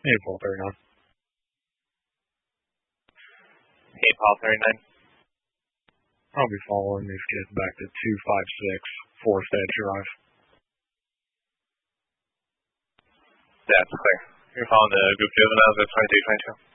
Hey, Paul 39. Hey, Paul 39. I'll be following these kids back to 256 Forest Edge Drive. That's clear. You're following the group juvenile at 2222.